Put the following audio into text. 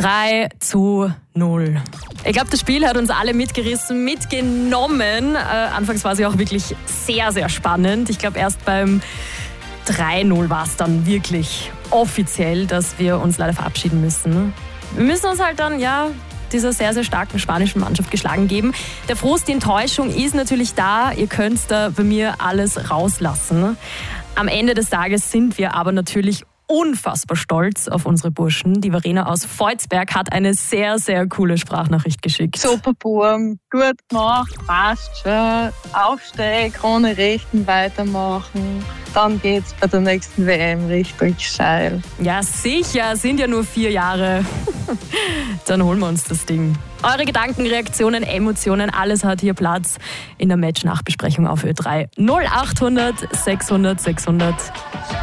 3:0. Ich glaube, das Spiel hat uns alle mitgerissen, mitgenommen. Anfangs war es ja auch wirklich sehr, sehr spannend. Ich glaube, erst beim 3:0 war es dann wirklich offiziell, dass wir uns leider verabschieden müssen. Wir müssen uns halt dann, dieser sehr, sehr starken spanischen Mannschaft geschlagen geben. Der Frust, die Enttäuschung ist natürlich da. Ihr könnt da bei mir alles rauslassen. Am Ende des Tages sind wir aber natürlich unfassbar stolz auf unsere Burschen. Die Verena aus Volzberg hat eine sehr, sehr coole Sprachnachricht geschickt. Super, Burm. Gut gemacht, passt schon. Aufsteigen, ohne Rechten weitermachen. Dann geht's bei der nächsten WM richtig steil. Ja, sicher. Sind ja nur 4 Jahre. Dann holen wir uns das Ding. Eure Gedanken, Reaktionen, Emotionen, alles hat hier Platz in der Match-Nachbesprechung auf Ö3. 0800 600 600.